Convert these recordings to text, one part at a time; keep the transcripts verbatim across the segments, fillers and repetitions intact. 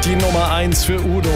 Die Nummer eins für Udo.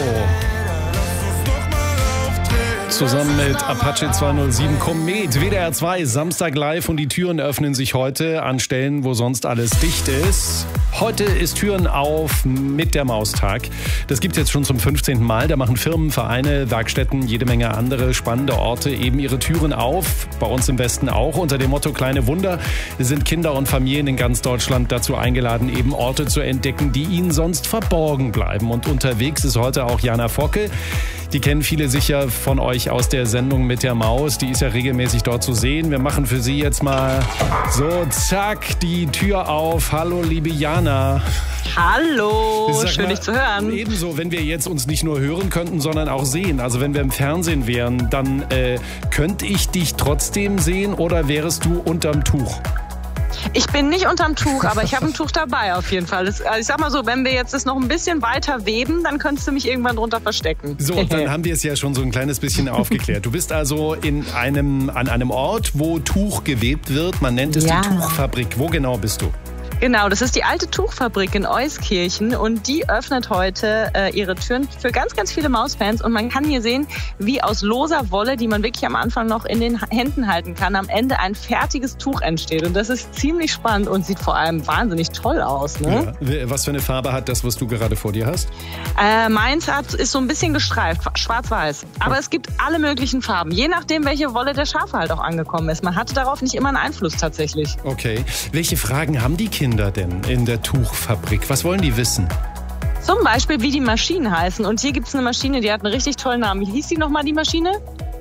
Zusammen mit Apache zweihundertsieben Komet, W D R zwei, Samstag live und die Türen öffnen sich heute an Stellen, wo sonst alles dicht ist. Heute ist Türen auf mit der Maustag. Das gibt es jetzt schon zum fünfzehnten Mal. Da machen Firmen, Vereine, Werkstätten, jede Menge andere spannende Orte eben ihre Türen auf. Bei uns im Westen auch. Unter dem Motto Kleine Wunder sind Kinder und Familien in ganz Deutschland dazu eingeladen, eben Orte zu entdecken, die ihnen sonst verborgen bleiben. Und unterwegs ist heute auch Jana Focke. Die kennen viele sicher von euch aus der Sendung mit der Maus. Die ist ja regelmäßig dort zu sehen. Wir machen für sie jetzt mal so, zack, die Tür auf. Hallo, liebe Jana. Hallo, Sag schön mal, dich zu hören. Ebenso, wenn wir jetzt uns nicht nur hören könnten, sondern auch sehen. Also wenn wir im Fernsehen wären, dann äh, könnte ich dich trotzdem sehen oder wärest du unterm Tuch? Ich bin nicht unterm Tuch, aber ich habe ein Tuch dabei auf jeden Fall. Das, also ich sag mal so, wenn wir jetzt das noch ein bisschen weiter weben, dann könntest du mich irgendwann drunter verstecken. So, dann haben wir es ja schon so ein kleines bisschen aufgeklärt. Du bist also in einem, an einem Ort, wo Tuch gewebt wird. Man nennt es Ja. die Tuchfabrik. Wo genau bist du? Genau, das ist die alte Tuchfabrik in Euskirchen und die öffnet heute äh, ihre Türen für ganz, ganz viele Mausfans und man kann hier sehen, wie aus loser Wolle, die man wirklich am Anfang noch in den Händen halten kann, am Ende ein fertiges Tuch entsteht und das ist ziemlich spannend und sieht vor allem wahnsinnig toll aus. Ne? Ja. Was für eine Farbe hat das, was du gerade vor dir hast? Äh, meins hat, ist so ein bisschen gestreift, schwarz-weiß. Aber es gibt alle möglichen Farben, je nachdem, welche Wolle der Schafe halt auch angekommen ist. Man hatte darauf nicht immer einen Einfluss tatsächlich. Okay. Welche Fragen haben die Kinder denn in der Tuchfabrik? Was wollen die wissen? Zum Beispiel, wie die Maschinen heißen. Und hier gibt es eine Maschine, die hat einen richtig tollen Namen. Wie hieß die nochmal, die Maschine?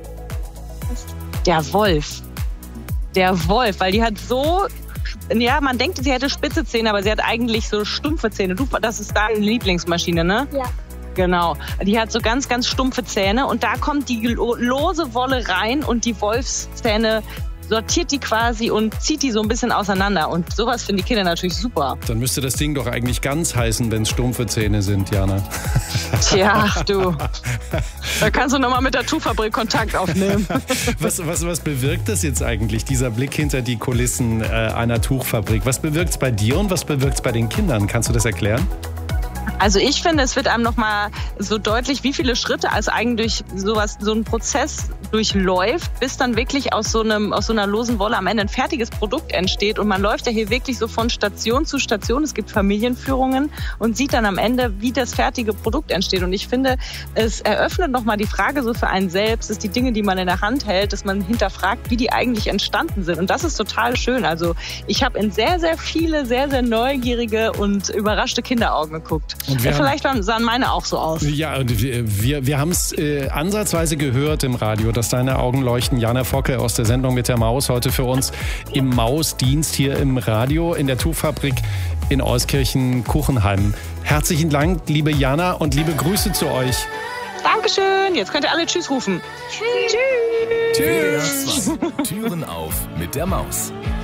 Der Wolf. Der Wolf, weil die hat so... Ja, man denkt, sie hätte spitze Zähne, aber sie hat eigentlich so stumpfe Zähne. Du, das ist deine Lieblingsmaschine, ne? Ja. Genau. Die hat so ganz, ganz stumpfe Zähne und da kommt die lo- lose Wolle rein und die Wolfszähne sortiert die quasi und zieht die so ein bisschen auseinander. Und sowas finden die Kinder natürlich super. Dann müsste das Ding doch eigentlich ganz heißen, wenn es stumpfe Zähne sind, Jana. Tja, du. Da kannst du nochmal mit der Tuchfabrik Kontakt aufnehmen. Was, was, was bewirkt das jetzt eigentlich, dieser Blick hinter die Kulissen äh, einer Tuchfabrik? Was bewirkt es bei dir und was bewirkt es bei den Kindern? Kannst du das erklären? Also ich finde, es wird einem nochmal so deutlich, wie viele Schritte als eigentlich sowas, so ein Prozess durchläuft, bis dann wirklich aus so einem, aus so einer losen Wolle am Ende ein fertiges Produkt entsteht. Und man läuft ja hier wirklich so von Station zu Station. Es gibt Familienführungen und sieht dann am Ende, wie das fertige Produkt entsteht. Und ich finde, es eröffnet nochmal die Frage so für einen selbst, ist die Dinge, die man in der Hand hält, dass man hinterfragt, wie die eigentlich entstanden sind. Und das ist total schön. Also ich habe in sehr, sehr viele, sehr, sehr neugierige und überraschte Kinderaugen geguckt. Und wir Ja, vielleicht waren, sahen meine auch so aus. Ja, und wir, wir, wir haben es äh, ansatzweise gehört im Radio, dass deine Augen leuchten. Jana Focke aus der Sendung mit der Maus heute für uns im Mausdienst hier im Radio in der Tuchfabrik in Euskirchen-Kuchenheim. Herzlichen Dank, liebe Jana, und liebe Grüße zu euch. Dankeschön. Jetzt könnt ihr alle Tschüss rufen. Tschüss. Tschüss. W D R zwei. Türen auf mit der Maus.